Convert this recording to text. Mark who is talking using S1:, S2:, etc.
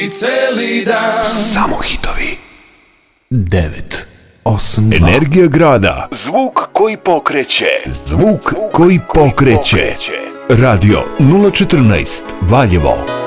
S1: I celi dan
S2: samo hitovi. 982. Energija grada. Zvuk koji pokreće. Zvuk koji pokreće. Radio 014 Valjevo.